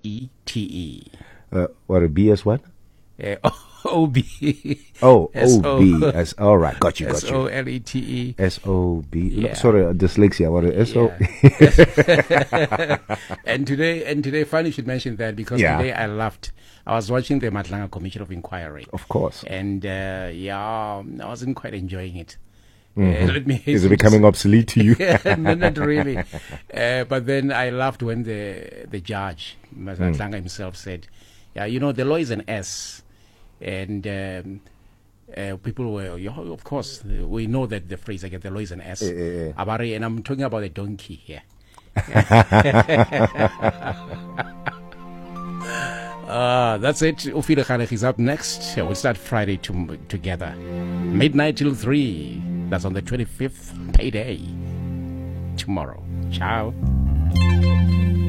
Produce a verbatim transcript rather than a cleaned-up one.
E T E. Uh, what a B as what? Uh, O B. Oh, S O B. As, all right, got you, got S you. O L E T E. S O B. Yeah. Sorry, uh, dyslexia. What is S O? Yeah. and today, and today, funny you should mention that because Yeah. today I laughed. I was watching the Matlanga Commission of Inquiry. Of course. And uh, yeah, I wasn't quite enjoying it. Mm-hmm. Uh, let me Is it becoming obsolete to you? no, not really. Uh, but then I laughed when the the judge, Matlanga mm. himself, said, "Yeah, you know, the law is an S." And um, uh, people were, yeah, of course, uh, we know that the phrase, like, the law is an S. Eh, eh, eh. And I'm talking about a donkey here. uh, that's it. Ufile Khalek is up next. We'll start Friday to, together. Midnight till three. That's on the twenty-fifth, payday. Tomorrow. Ciao.